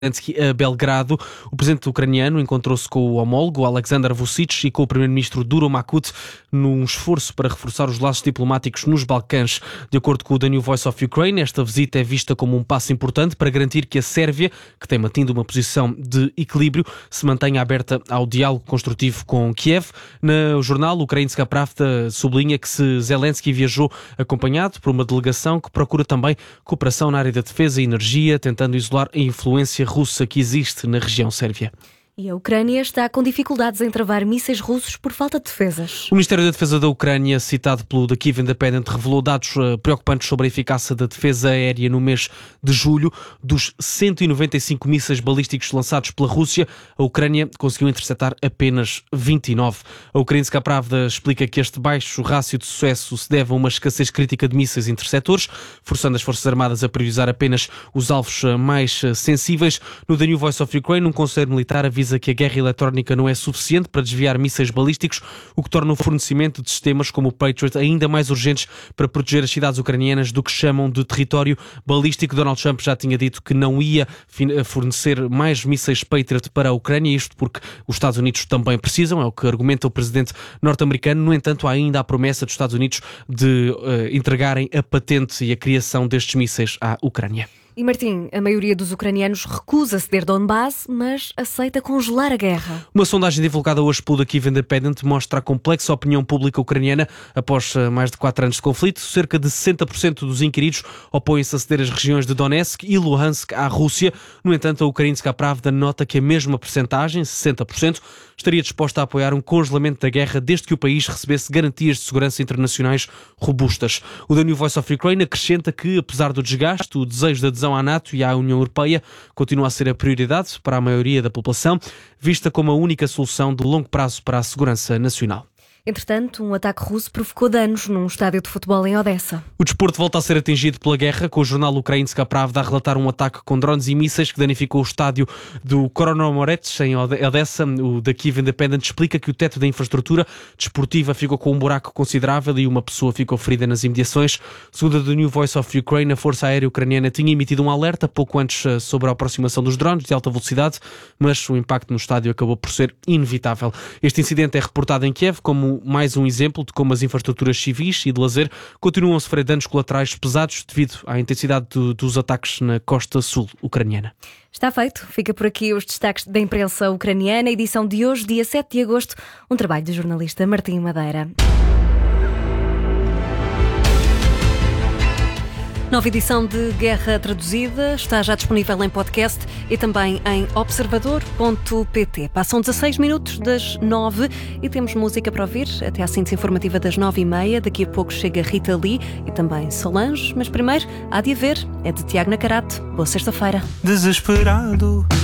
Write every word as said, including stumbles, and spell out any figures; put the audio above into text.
a Belgrado. O presidente ucraniano encontrou-se com o homólogo Alexander Vučić e com o primeiro-ministro Đuro Machut num esforço para reforçar os laços diplomáticos nos Balcãs. De acordo com o The New Voice of Ukraine, esta visita é vista como um passo importante para garantir que a Sérvia, que tem mantido uma posição de equilíbrio, se mantenha aberta ao diálogo construtivo com Kiev. No jornal, o Ukrainska Pravda sublinha que se Zelensky viajou acompanhado por uma delegação que procura também cooperação na área da defesa e energia, tentando isolar a influência russa que existe na região sérvia. E a Ucrânia está com dificuldades em travar mísseis russos por falta de defesas. O Ministério da Defesa da Ucrânia, citado pelo The Kyiv Independent, revelou dados uh, preocupantes sobre a eficácia da defesa aérea no mês de julho. Dos cento e noventa e cinco mísseis balísticos lançados pela Rússia, a Ucrânia conseguiu interceptar apenas vinte e nove. A Ukrainska Pravda explica que este baixo rácio de sucesso se deve a uma escassez crítica de mísseis interceptores, forçando as Forças Armadas a priorizar apenas os alvos mais uh, sensíveis. No The New Voice of Ukraine, um conselheiro militar avisa que a guerra eletrónica não é suficiente para desviar mísseis balísticos, o que torna o fornecimento de sistemas como o Patriot ainda mais urgentes para proteger as cidades ucranianas do que chamam de território balístico. Donald Trump já tinha dito que não ia fornecer mais mísseis Patriot para a Ucrânia, isto porque os Estados Unidos também precisam, é o que argumenta o presidente norte-americano. No entanto, há ainda a promessa dos Estados Unidos de uh, entregarem a patente e a criação destes mísseis à Ucrânia. E Martim, a maioria dos ucranianos recusa ceder Donbass, mas aceita congelar a guerra. Uma sondagem divulgada hoje pelo The Kyiv Independent mostra a complexa opinião pública ucraniana após mais de quatro anos de conflito. Cerca de sessenta por cento dos inquiridos opõem-se a ceder as regiões de Donetsk e Luhansk à Rússia. No entanto, a Ukrainska Pravda nota que a mesma percentagem, sessenta por cento, estaria disposta a apoiar um congelamento da guerra desde que o país recebesse garantias de segurança internacionais robustas. O The New Voice of Ukraine acrescenta que, apesar do desgaste, o desejo de adesão à NATO e à União Europeia continua a ser a prioridade para a maioria da população, vista como a única solução de longo prazo para a segurança nacional. Entretanto, um ataque russo provocou danos num estádio de futebol em Odessa. O desporto volta a ser atingido pela guerra, com o jornal Ukrainska Pravda a relatar um ataque com drones e mísseis que danificou o estádio do Kronomorets em Odessa. O The Kyiv Independent explica que o teto da infraestrutura desportiva ficou com um buraco considerável e uma pessoa ficou ferida nas imediações. Segundo a The New Voice of Ukraine, a Força Aérea Ucraniana tinha emitido um alerta pouco antes sobre a aproximação dos drones de alta velocidade, mas o impacto no estádio acabou por ser inevitável. Este incidente é reportado em Kiev como mais um exemplo de como as infraestruturas civis e de lazer continuam a sofrer danos colaterais pesados devido à intensidade do, dos ataques na costa sul ucraniana. Está feito. Fica por aqui os destaques da imprensa ucraniana, edição de hoje, dia sete de agosto, um trabalho do jornalista Martim Madeira. Nova edição de Guerra Traduzida está já disponível em podcast e também em observador ponto pt. Passam dezasseis minutos das nove e temos música para ouvir até à síntese informativa das nove e meia. Daqui a pouco chega Rita Lee e também Solange, mas primeiro há de haver, é de Tiago Nacarato. Boa sexta-feira. Desesperado